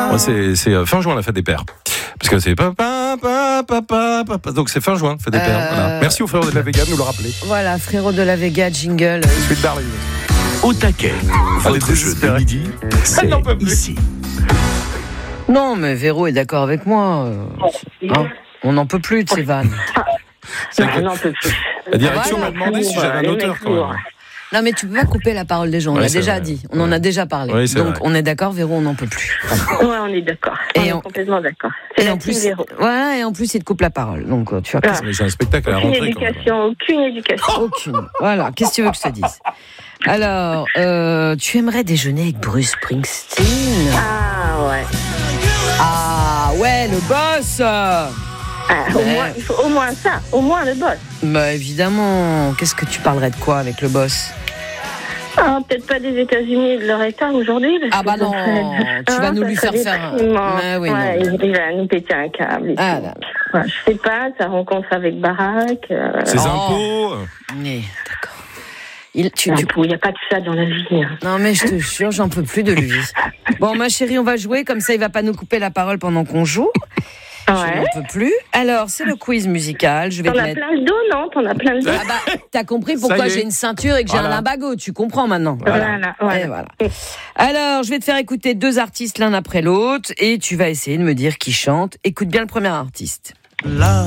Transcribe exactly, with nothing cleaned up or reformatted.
Moi, c'est, c'est euh, fin juin la fête des pères. Parce que c'est papa, papa, papa, papa. Donc c'est fin juin, fête des Euh... pères. Voilà. Merci aux frères de la Vega de nous le rappeler. Voilà, frérot de la Vega, jingle. Suite d'Arlene. Au taquet, votre jeu de midi, c'est ici. Non, mais Véro est d'accord avec moi. Euh, hein, on n'en peut plus de ces vannes. C'est Non, que on n'en peut plus. la direction Voilà. m'a demandé si j'avais un Les auteur mecs quand même. lourds. Non, mais tu peux pas couper la parole des gens. On Ouais, l'a c'est déjà vrai. dit. On en Ouais. a déjà parlé. Oui, c'est Donc, vrai. on est d'accord, Véro, on n'en peut plus. Ouais, on est d'accord. Et on est on- complètement d'accord. C'est Et la en team plus, Véro. voilà, et en plus, il te coupe la parole. Donc, euh, tu vas Ah. Mais j'ai un spectacle à la Aucune rentrée quand même. éducation, aucune éducation. aucune. Voilà. Qu'est-ce que tu veux que je te dise? Alors, euh, tu aimerais déjeuner avec Bruce Springsteen? Ah ouais. Ah ouais, le boss. Ah, au Ouais. moins, il faut au moins ça, au moins le boss. Bah évidemment. Qu'est-ce que tu parlerais de quoi avec le boss? Ah, peut-être pas des États-Unis et de leur État aujourd'hui. parce Ah bah que ça non, serait- tu vas Ah, nous ça lui serait faire faire. déprimant. Mais oui, ouais, non. il, il va nous péter un câble. et Ah tout. là. Ouais, je sais pas, sa rencontre avec Barack. Euh... Ses Oh. impôts. Mais d'accord. Il, tu, Il tu- n'y a pas de ça dans la vie. hein. Non mais je te jure, j'en peux plus de lui. Bon ma chérie, on va jouer comme ça, il va pas nous couper la parole pendant qu'on joue. Je Ouais. n'en peux plus. Alors c'est le quiz musical. Je vais T'en te as mettre. plein le dos, non? T'en as plein le dos. Ah bah, t'as compris Ça pourquoi y est. j'ai une ceinture et que j'ai Voilà. un limbago, tu comprends maintenant. Voilà, voilà. Et voilà. Alors, je vais te faire écouter deux artistes l'un après l'autre et tu vas essayer de me dire qui chante. Écoute bien le premier artiste. Là.